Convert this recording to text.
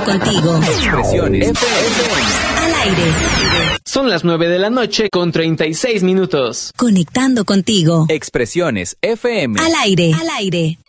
contigo. Expresiones FM. Al aire. Son las 9 de la noche con 36 minutos. Conectando contigo. Expresiones FM. Al aire.